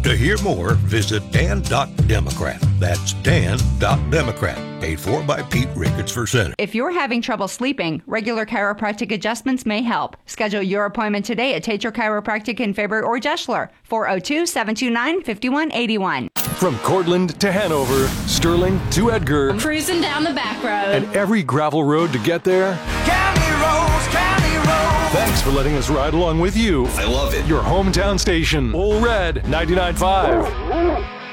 To hear more, visit Dan.Democrat. That's Dan.Democrat. Paid for by Pete Ricketts for Senate. If you're having trouble sleeping, regular chiropractic adjustments may help. Schedule your appointment today at Tater Chiropractic in Faber or Deschler. 402-729-5181. From Cortland to Hanover, Sterling to Edgar, cruising down the back road, and every gravel road to get there. County roads, county roads. Thanks for letting us ride along with you. I love it. Your hometown station, Ole Red 99.5.